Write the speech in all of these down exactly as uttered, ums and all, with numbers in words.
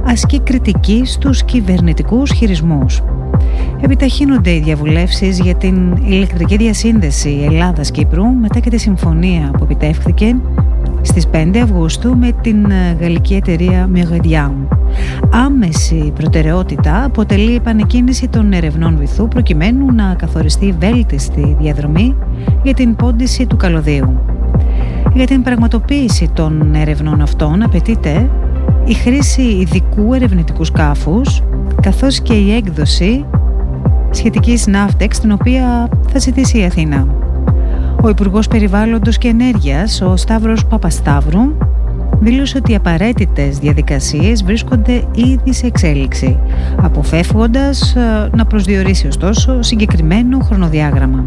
ασκεί κριτική στους κυβερνητικούς χειρισμούς. Επιταχύνονται οι διαβουλεύσεις για την ηλεκτρική διασύνδεση Ελλάδας-Κύπρου μετά και τη συμφωνία που επιτεύχθηκε στις πέντε Αυγούστου με την γαλλική εταιρεία Meridiam. Άμεση προτεραιότητα αποτελεί η επανεκκίνηση των ερευνών βυθού προκειμένου να καθοριστεί βέλτιστη διαδρομή για την πόντιση του καλωδίου. Για την πραγματοποίηση των ερευνών αυτών απαιτείται η χρήση ειδικού ερευνητικού σκάφους καθώς και η έκδοση σχετικής ναύτεξ την οποία θα ζητήσει η Αθήνα. Ο Υπουργός Περιβάλλοντος και Ενέργειας, ο Σταύρος Παπασταύρου, δήλωσε ότι οι απαραίτητες διαδικασίες βρίσκονται ήδη σε εξέλιξη, αποφεύγοντας να προσδιορίσει ωστόσο συγκεκριμένο χρονοδιάγραμμα.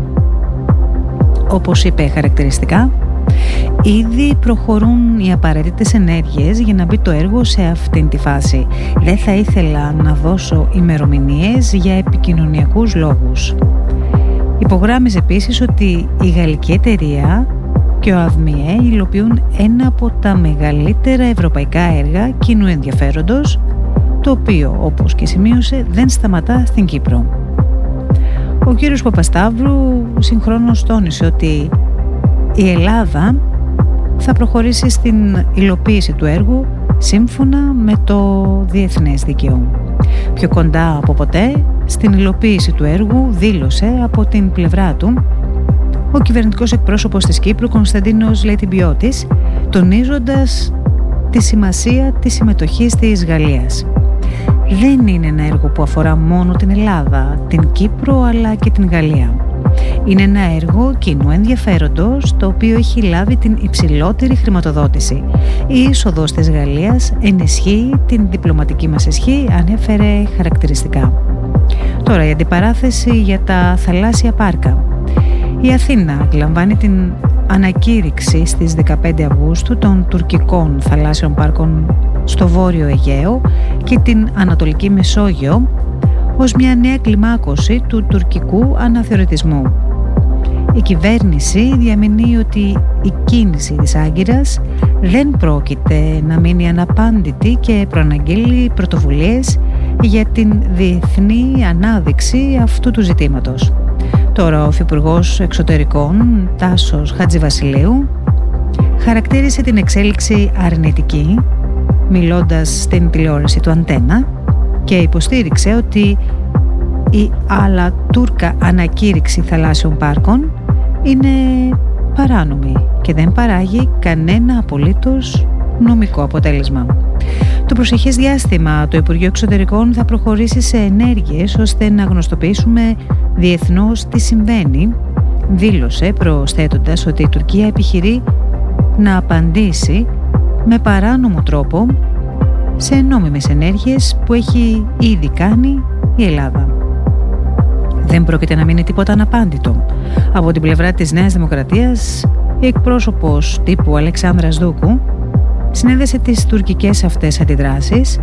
Όπως είπε χαρακτηριστικά, ήδη προχωρούν οι απαραίτητες ενέργειες για να μπει το έργο σε αυτήν τη φάση. Δεν θα ήθελα να δώσω ημερομηνίες για επικοινωνιακούς λόγους. Υπογράμμιζε επίσης ότι η γαλλική εταιρεία και ο ΑΔΜΙΕ υλοποιούν ένα από τα μεγαλύτερα ευρωπαϊκά έργα κοινού ενδιαφέροντος, το οποίο, όπως και σημείωσε, δεν σταματά στην Κύπρο. Ο κύριος Παπασταύρου συγχρόνως τόνισε ότι η Ελλάδα θα προχωρήσει στην υλοποίηση του έργου σύμφωνα με το διεθνές δίκαιο. Πιο κοντά από ποτέ στην υλοποίηση του έργου δήλωσε από την πλευρά του ο κυβερνητικός εκπρόσωπος της Κύπρου Κωνσταντίνος Λετιμπιώτης, τονίζοντας τη σημασία της συμμετοχής της Γαλλίας. Δεν είναι ένα έργο που αφορά μόνο την Ελλάδα, την Κύπρο αλλά και την Γαλλία. Είναι ένα έργο κοινού ενδιαφέροντος το οποίο έχει λάβει την υψηλότερη χρηματοδότηση. Η είσοδος της Γαλλίας ενισχύει την διπλωματική μας ισχύ, ανέφερε χαρακτηριστικά. Τώρα η αντιπαράθεση για τα θαλάσσια πάρκα. Η Αθήνα λαμβάνει την ανακήρυξη στις δεκαπέντε Αυγούστου των τουρκικών θαλάσσιων πάρκων στο Βόρειο Αιγαίο και την Ανατολική Μεσόγειο ως μια νέα κλιμάκωση του τουρκικού αναθεωρητισμού. Η κυβέρνηση διαμηνύει ότι η κίνηση της Άγκυρας δεν πρόκειται να μείνει αναπάντητη και προαναγγείλει πρωτοβουλίες για την διεθνή ανάδειξη αυτού του ζητήματος. Τώρα ο Υφυπουργός Εξωτερικών Τάσος Χατζηβασιλείου χαρακτήρισε την εξέλιξη αρνητική, μιλώντας στην τηλεόραση του Αντένα, και υποστήριξε ότι η άλλα Τούρκα ανακήρυξη θαλάσσιων πάρκων είναι παράνομη και δεν παράγει κανένα απολύτως νομικό αποτέλεσμα. Το προσεχές διάστημα το Υπουργείο Εξωτερικών θα προχωρήσει σε ενέργειες ώστε να γνωστοποιήσουμε διεθνώς τι συμβαίνει, δήλωσε, προσθέτοντας ότι η Τουρκία επιχειρεί να απαντήσει με παράνομο τρόπο σε νόμιμες ενέργειες που έχει ήδη κάνει η Ελλάδα. Δεν πρόκειται να μείνει τίποτα αναπάντητο. Από την πλευρά της Νέας Δημοκρατίας, η εκπρόσωπος τύπου Αλεξάνδρας Δούκου συνέδεσε τις τουρκικές αυτές αντιδράσεις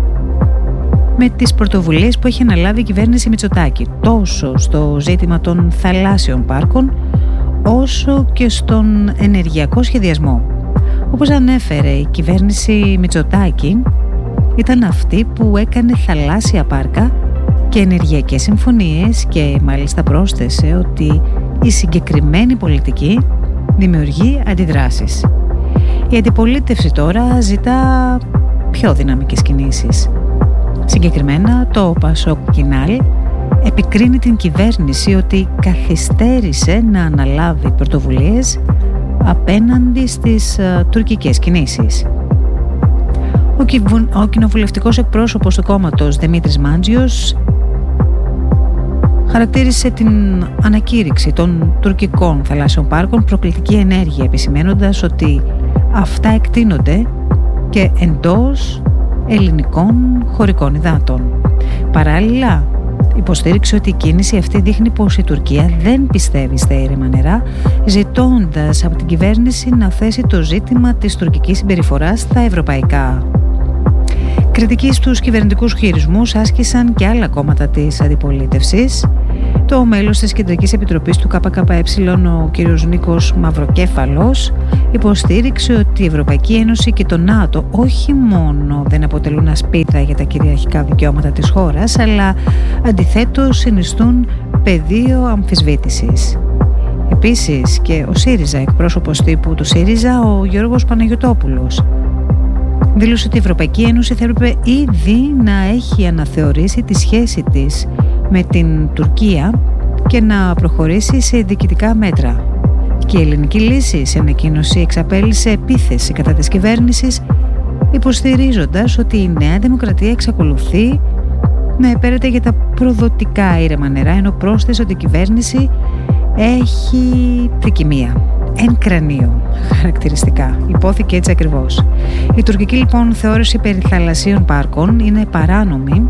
με τις πρωτοβουλίες που έχει αναλάβει η κυβέρνηση Μητσοτάκη, τόσο στο ζήτημα των θαλάσσιων πάρκων, όσο και στον ενεργειακό σχεδιασμό. Όπως ανέφερε, η κυβέρνηση Μητσοτάκη ήταν αυτή που έκανε θαλάσσια πάρκα και ενεργειακές συμφωνίες και μάλιστα πρόσθεσε ότι η συγκεκριμένη πολιτική δημιουργεί αντιδράσεις. Η αντιπολίτευση τώρα ζητά πιο δυναμικές κινήσεις. Συγκεκριμένα το Πασόκ Κινάλ επικρίνει την κυβέρνηση ότι καθυστέρησε να αναλάβει πρωτοβουλίες απέναντι στις uh, τουρκικές κινήσεις. Ο, κυβου... ο κοινοβουλευτικός εκπρόσωπος του κόμματος Δημήτρης Μάντζιος χαρακτήρισε την ανακήρυξη των τουρκικών θαλάσσιων πάρκων προκλητική ενέργεια, επισημένοντας ότι αυτά εκτείνονται και εντός ελληνικών χωρικών υδάτων. Παράλληλα, υποστήριξε ότι η κίνηση αυτή δείχνει πως η Τουρκία δεν πιστεύει στα ήρεμα νερά, ζητώντας από την κυβέρνηση να θέσει το ζήτημα της τουρκικής συμπεριφοράς στα ευρωπαϊκά. Κριτική στους κυβερνητικούς χειρισμούς άσκησαν και άλλα κόμματα της αντιπολίτευσης. Το μέλος της Κεντρικής Επιτροπής του ΚΚΕ, ο κ. Νίκος Μαυροκέφαλος, υποστήριξε ότι η Ευρωπαϊκή Ένωση και το ΝΑΤΟ όχι μόνο δεν αποτελούν ασπίδα για τα κυριαρχικά δικαιώματα της χώρας, αλλά αντιθέτως συνιστούν πεδίο αμφισβήτησης. Επίσης και ο ΣΥΡΙΖΑ, εκπρόσωπος τύπου του ΣΥΡΙΖΑ, ο Γιώργος Παναγιωτόπουλος, δήλωσε ότι η Ευρωπαϊκή Ένωση θα έπρεπε ήδη να έχει αναθεωρήσει τη σχέση της με την Τουρκία και να προχωρήσει σε διοικητικά μέτρα. Και η ελληνική λύση, σε ανακοίνωση, εξαπέλυσε επίθεση κατά της κυβέρνησης, υποστηρίζοντας ότι η Νέα Δημοκρατία εξακολουθεί να επέρεται για τα προδοτικά ήρεμα νερά, ενώ πρόσθεσε ότι η κυβέρνηση έχει τρικυμία. Εν κρανίο χαρακτηριστικά. Υπόθηκε έτσι ακριβώς. Η τουρκική λοιπόν θεώρηση περί θαλασσίων πάρκων είναι παράνομη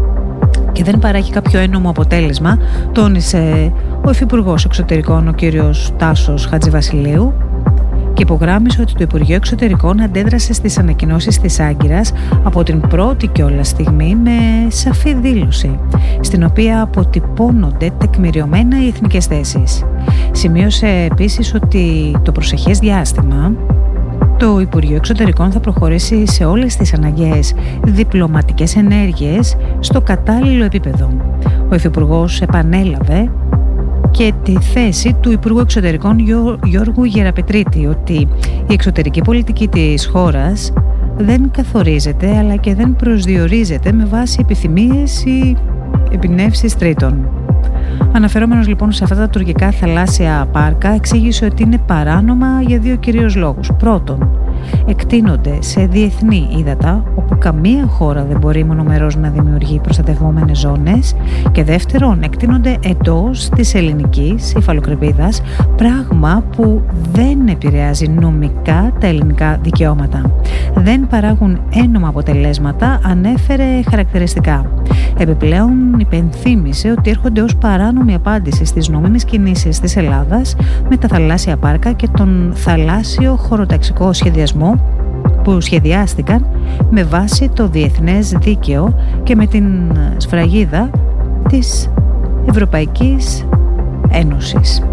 και δεν παράγει κάποιο ένομο αποτέλεσμα, τόνισε ο Υφυπουργός Εξωτερικών, ο κύριος Τάσος Χατζηβασιλείου, και υπογράμμισε ότι το Υπουργείο Εξωτερικών αντέδρασε στις ανακοινώσεις της Άγκυρας από την πρώτη κιόλας στιγμή με σαφή δήλωση, στην οποία αποτυπώνονται τεκμηριωμένα οι εθνικές θέσεις. Σημείωσε επίσης ότι το προσεχές διάστημα το Υπουργείο Εξωτερικών θα προχωρήσει σε όλες τις αναγκαίες διπλωματικές ενέργειες στο κατάλληλο επίπεδο. Ο Υφυπουργός επανέλαβε και τη θέση του Υπουργού Εξωτερικών Γιώργου Γεραπετρίτη, ότι η εξωτερική πολιτική της χώρας δεν καθορίζεται αλλά και δεν προσδιορίζεται με βάση επιθυμίες ή εμπνεύσεις τρίτων. Αναφερόμενος λοιπόν σε αυτά τα τουρκικά θαλάσσια πάρκα, εξήγησε ότι είναι παράνομα για δύο κυρίως λόγους. Πρώτον, εκτείνονται σε διεθνή ύδατα, όπου καμία χώρα δεν μπορεί μονομερώς να δημιουργεί προστατευόμενες ζώνες, και δεύτερον, εκτείνονται εντός της ελληνικής υφαλοκρηπίδας, πράγμα που δεν επηρεάζει νομικά τα ελληνικά δικαιώματα. Δεν παράγουν ένομα αποτελέσματα, ανέφερε χαρακτηριστικά. Επιπλέον, υπενθύμησε ότι έρχονται ως παράνομη απάντηση στις νόμιμες κινήσεις της Ελλάδας με τα θαλάσσια πάρκα και τον θαλάσσιο χωροταξικό σχεδιασμό που σχεδιάστηκαν με βάση το διεθνές δίκαιο και με την σφραγίδα της Ευρωπαϊκής Ένωσης.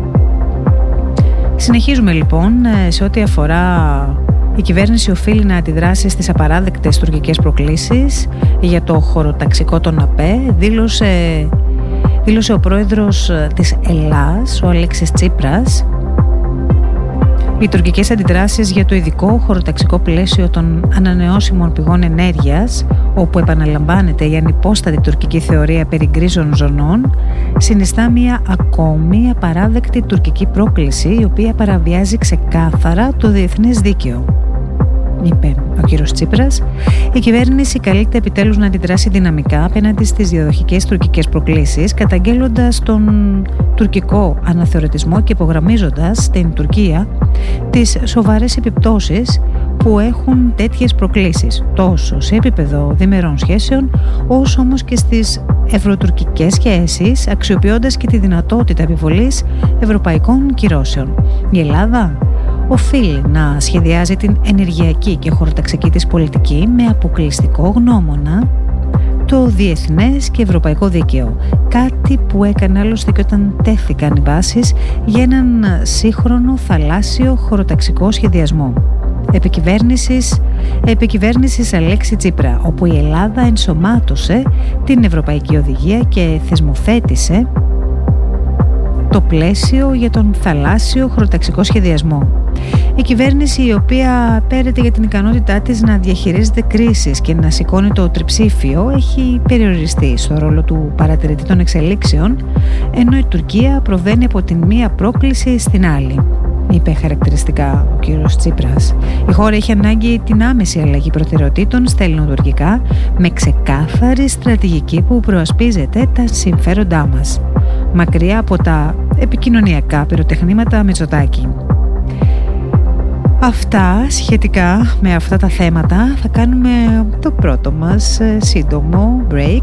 Συνεχίζουμε λοιπόν σε ό,τι αφορά η κυβέρνηση οφείλει να αντιδράσει στις απαράδεκτες τουρκικές προκλήσεις για το χωροταξικό των ΑΠΕ, δήλωσε, δήλωσε ο πρόεδρος της Ελλάς, ο Αλέξης Τσίπρας. Οι τουρκικές αντιδράσεις για το ειδικό χωροταξικό πλαίσιο των ανανεώσιμων πηγών ενέργειας, όπου επαναλαμβάνεται η ανυπόστατη τουρκική θεωρία περί γκρίζων ζωνών, συνιστά μια ακόμη απαράδεκτη τουρκική πρόκληση, η οποία παραβιάζει ξεκάθαρα το διεθνές δίκαιο. Είπε ο κύριος Τσίπρας, η κυβέρνηση καλείται επιτέλους να αντιδράσει δυναμικά απέναντι στις διαδοχικές τουρκικές προκλήσεις, καταγγέλλοντας τον τουρκικό αναθεωρητισμό και υπογραμμίζοντας στην Τουρκία τις σοβαρές επιπτώσεις που έχουν τέτοιες προκλήσεις, τόσο σε επίπεδο διμερών σχέσεων, όσο όμως και στις ευρωτουρκικές σχέσεις, αξιοποιώντας και τη δυνατότητα επιβολής ευρωπαϊκών κυρώσεων. Η Ελλάδα οφείλει να σχεδιάζει την ενεργειακή και χωροταξική της πολιτική με αποκλειστικό γνώμονα το διεθνές και ευρωπαϊκό δίκαιο, κάτι που έκανε άλλωστε και όταν τέθηκαν οι βάσεις για έναν σύγχρονο θαλάσσιο χωροταξικό σχεδιασμό. Επικυβέρνησης, επικυβέρνησης Αλέξη Τσίπρα, όπου η Ελλάδα ενσωμάτωσε την Ευρωπαϊκή Οδηγία και θεσμοθέτησε το πλαίσιο για τον θαλάσσιο χωροταξικό σχεδιασμό. Η κυβέρνηση, η οποία πέρεται για την ικανότητά της να διαχειρίζεται κρίσεις και να σηκώνει το τριψήφιο, έχει περιοριστεί στο ρόλο του παρατηρητή των εξελίξεων, ενώ η Τουρκία προβαίνει από την μία πρόκληση στην άλλη, είπε χαρακτηριστικά ο κύριος Τσίπρας. Η χώρα έχει ανάγκη την άμεση αλλαγή προτεραιοτήτων στα ελληνοτουρκικά, με ξεκάθαρη στρατηγική που προασπίζεται τα συμφέροντά μας, μακριά από τα επικοινωνιακά πυροτεχνήματα Μητσοτάκη. Αυτά σχετικά με αυτά τα θέματα. Θα κάνουμε το πρώτο μας σύντομο break.